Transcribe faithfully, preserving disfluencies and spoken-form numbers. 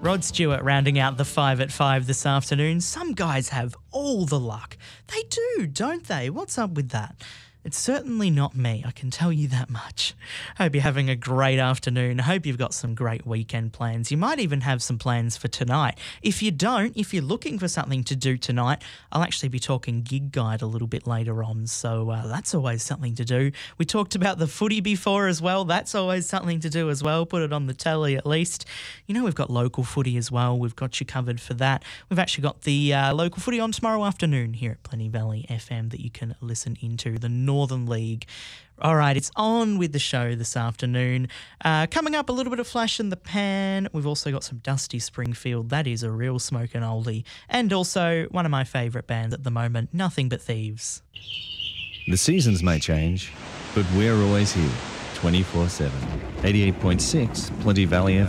Rod Stewart rounding out the five at five this afternoon. Some guys have all the luck. They do, don't they? What's up with that? It's certainly not me, I can tell you that much. Hope you're having a great afternoon. Hope you've got some great weekend plans. You might even have some plans for tonight. If you don't, if you're looking for something to do tonight, I'll actually be talking Gig Guide a little bit later on, so uh, that's always something to do. We talked about the footy before as well. That's always something to do as well. Put it on the telly at least. You know, we've got local footy as well. We've got you covered for that. We've actually got the uh, local footy on tomorrow afternoon here at Plenty Valley F M that you can listen into. The Northern League. All right, it's on with the show this afternoon. Uh, coming up, a little bit of flash in the pan. We've also got some Dusty Springfield. That is a real smoking oldie. And also one of my favourite bands at the moment, Nothing But Thieves. The seasons may change, but we're always here, twenty-four seven. eighty-eight point six, Plenty Valley F M.